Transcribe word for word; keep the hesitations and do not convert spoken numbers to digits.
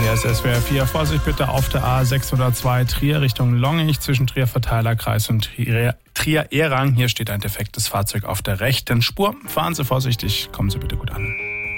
Hier ist S W R vier. Vorsicht bitte auf der A sechshundertzwei Trier Richtung Longich zwischen Trier Verteilerkreis und Trier, Trier-Erang. Hier steht ein defektes Fahrzeug auf der rechten Spur. Fahren Sie vorsichtig, kommen Sie bitte gut an.